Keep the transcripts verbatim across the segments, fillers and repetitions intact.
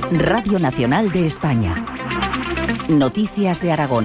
Radio Nacional de España. Noticias de Aragón.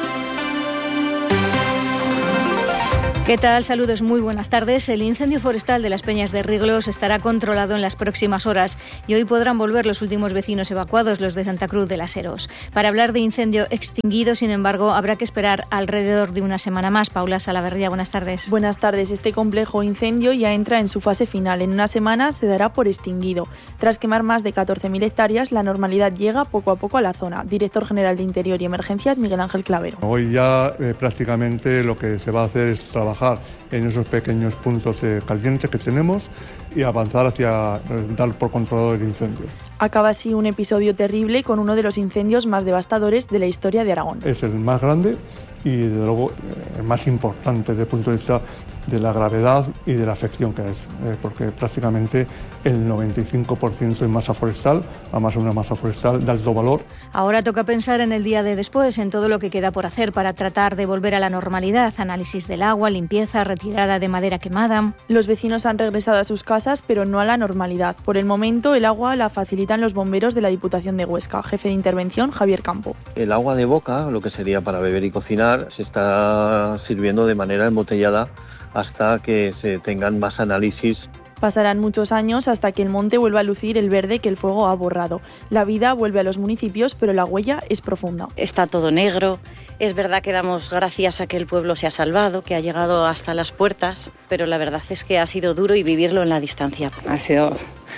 ¿Qué tal? Saludos, muy buenas tardes. El incendio forestal de las Peñas de Riglos estará controlado en las próximas horas y hoy podrán volver los últimos vecinos evacuados, los de Santa Cruz de las Heros. Para hablar de incendio extinguido, sin embargo, habrá que esperar alrededor de una semana más. Paula Salaverría, buenas tardes. Buenas tardes. Este complejo incendio ya entra en su fase final. En una semana se dará por extinguido. Tras quemar más de catorce mil hectáreas, la normalidad llega poco a poco a la zona. Director General de Interior y Emergencias, Miguel Ángel Clavero. Hoy ya eh, prácticamente lo que se va a hacer es trabajar en esos pequeños puntos eh, calientes que tenemos y avanzar hacia eh, dar por controlado el incendio. Acaba así un episodio terrible con uno de los incendios más devastadores de la historia de Aragón. Es el más grande y desde luego el más importante desde el punto de vista de la gravedad y de la afección que es, eh, porque prácticamente el noventa y cinco por ciento es masa forestal, además una masa forestal de alto valor. Ahora toca pensar en el día de después, en todo lo que queda por hacer para tratar de volver a la normalidad, análisis del agua, limpieza, retirada de madera quemada. Los vecinos han regresado a sus casas, pero no a la normalidad. Por el momento, el agua la facilitan los bomberos de la Diputación de Huesca. Jefe de intervención, Javier Campo. El agua de boca, lo que sería para beber y cocinar, se está sirviendo de manera embotellada hasta que se tengan más análisis. Pasarán muchos años hasta que el monte vuelva a lucir el verde que el fuego ha borrado. La vida vuelve a los municipios, pero la huella es profunda. Está todo negro. Es verdad que damos gracias a que el pueblo se ha salvado, que ha llegado hasta las puertas, pero la verdad es que ha sido duro y vivirlo en la distancia. Ha sido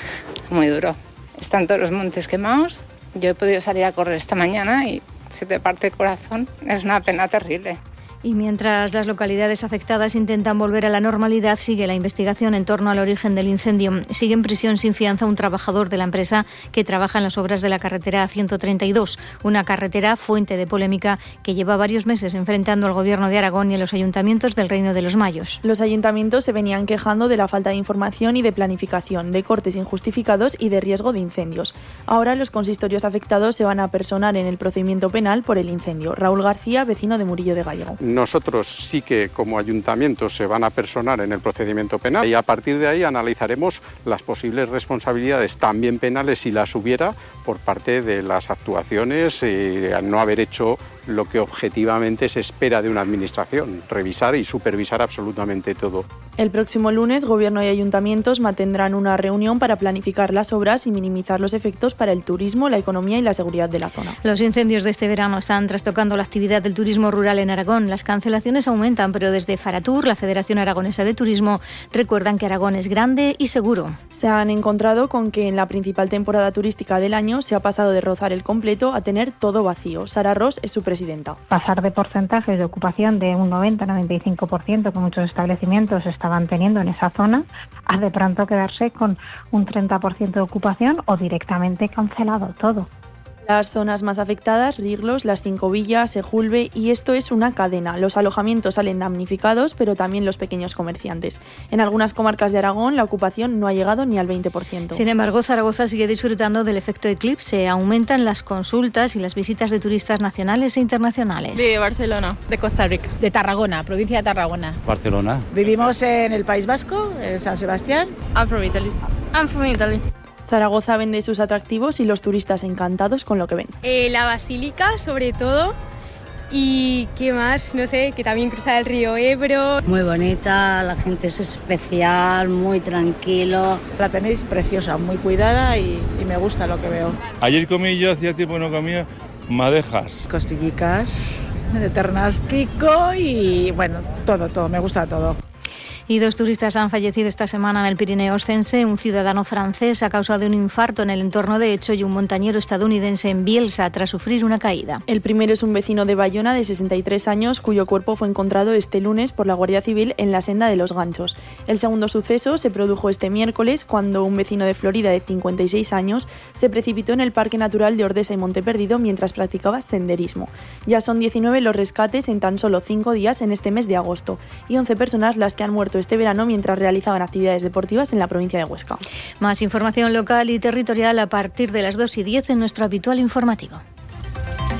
muy duro. Están todos los montes quemados. Yo he podido salir a correr esta mañana y se te parte el corazón. Es una pena terrible. Y mientras las localidades afectadas intentan volver a la normalidad, sigue la investigación en torno al origen del incendio. Sigue en prisión sin fianza un trabajador de la empresa que trabaja en las obras de la carretera ciento treinta y dos, una carretera fuente de polémica que lleva varios meses enfrentando al Gobierno de Aragón y a los ayuntamientos del Reino de los Mayos. Los ayuntamientos se venían quejando de la falta de información y de planificación, de cortes injustificados y de riesgo de incendios. Ahora los consistorios afectados se van a personar en el procedimiento penal por el incendio. Raúl García, vecino de Murillo de Gallego. Nosotros sí que como ayuntamiento se van a personar en el procedimiento penal y a partir de ahí analizaremos las posibles responsabilidades también penales si las hubiera por parte de las actuaciones y al no haber hecho lo que objetivamente se espera de una administración, revisar y supervisar absolutamente todo. El próximo lunes, Gobierno y ayuntamientos mantendrán una reunión para planificar las obras y minimizar los efectos para el turismo, la economía y la seguridad de la zona. Los incendios de este verano están trastocando la actividad del turismo rural en Aragón. Las cancelaciones aumentan, pero desde Faratur, la Federación Aragonesa de Turismo, recuerdan que Aragón es grande y seguro. Se han encontrado con que en la principal temporada turística del año se ha pasado de rozar el completo a tener todo vacío. Sara Ross es su presidenta. Pasar de porcentajes de ocupación de un noventa a noventa y cinco por ciento que muchos establecimientos estaban teniendo en esa zona, a de pronto quedarse con un treinta por ciento de ocupación o directamente cancelado todo. Las zonas más afectadas, Riglos, Las Cinco Villas, Sejulbe, y esto es una cadena. Los alojamientos salen damnificados, pero también los pequeños comerciantes. En algunas comarcas de Aragón la ocupación no ha llegado ni al veinte por ciento. Sin embargo, Zaragoza sigue disfrutando del efecto eclipse. Aumentan las consultas y las visitas de turistas nacionales e internacionales. De Barcelona, de Costa Rica, de Tarragona, provincia de Tarragona. Barcelona. Vivimos en el País Vasco, en San Sebastián. I'm from Italy. I'm from Italy. Zaragoza vende sus atractivos y los turistas encantados con lo que ven. Eh, la basílica, sobre todo, y qué más, no sé, que también cruza el río Ebro. Muy bonita, la gente es especial, muy tranquilo. La tenéis preciosa, muy cuidada y, y me gusta lo que veo. Ayer comí yo, hacía tiempo no comía, madejas. Costillicas de ternasquico y bueno, todo, todo, me gusta todo. Y dos turistas han fallecido esta semana en el Pirineo Oscense. Un ciudadano francés a causa de un infarto en el entorno de Hecho y un montañero estadounidense en Bielsa tras sufrir una caída. El primero es un vecino de Bayona de sesenta y tres años cuyo cuerpo fue encontrado este lunes por la Guardia Civil en la senda de Los Ganchos. El segundo suceso se produjo este miércoles cuando un vecino de Florida de cincuenta y seis años se precipitó en el Parque Natural de Ordesa y Monteperdido mientras practicaba senderismo. Ya son diecinueve los rescates en tan solo cinco días en este mes de agosto y once personas las que han muerto este verano mientras realizaban actividades deportivas en la provincia de Huesca. Más información local y territorial a partir de las dos y diez en nuestro habitual informativo.